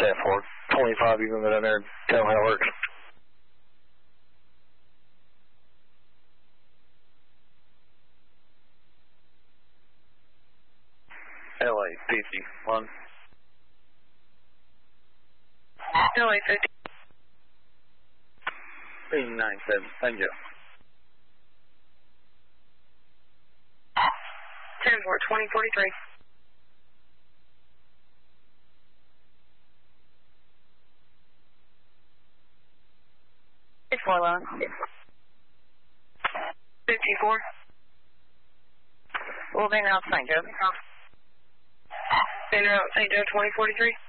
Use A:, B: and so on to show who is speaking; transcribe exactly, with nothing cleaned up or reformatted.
A: ten four twenty-five, you can go down there and tell them how it works.
B: L A fifty-one.
C: L A fifty.
B: B ninety-seven, thank you.
C: ten four twenty forty-three. It's four long. fifty-four. Well, then out Saint Joe. Then out Saint Joe twenty forty-three.